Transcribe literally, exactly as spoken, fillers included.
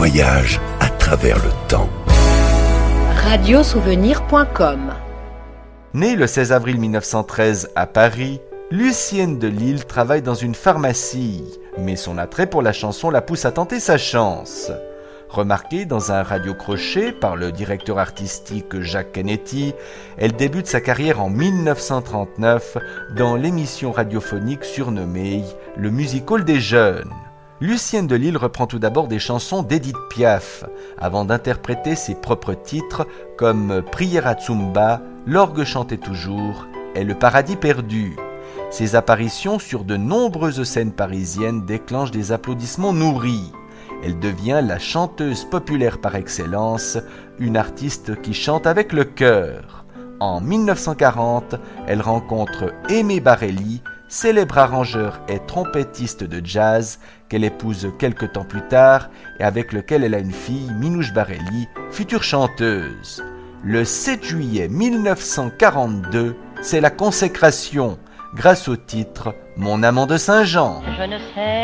voyage à travers le temps. radiosouvenir point com. Née le seize avril mille neuf cent treize à Paris, Lucienne de Lisle travaille dans une pharmacie, mais son attrait pour la chanson la pousse à tenter sa chance. Remarquée dans un radio-crochet par le directeur artistique Jacques Canetti, elle débute sa carrière en mille neuf cent trente-neuf dans l'émission radiophonique surnommée « Le Music-Hall des Jeunes ». Lucienne de Lisle reprend tout d'abord des chansons d'Édith Piaf, avant d'interpréter ses propres titres comme « Prière à Tsumba »,« L'orgue chantait toujours » et « Le paradis perdu ». Ses apparitions sur de nombreuses scènes parisiennes déclenchent des applaudissements nourris. Elle devient la chanteuse populaire par excellence, une artiste qui chante avec le cœur. En mille neuf cent quarante, elle rencontre Aimé Barelli, célèbre arrangeur et trompettiste de jazz qu'elle épouse quelque temps plus tard et avec lequel elle a une fille, Minouche Barelli, future chanteuse. Le sept juillet mille neuf cent quarante-deux, c'est la consécration grâce au titre « Mon amant de Saint-Jean ». Je ne sais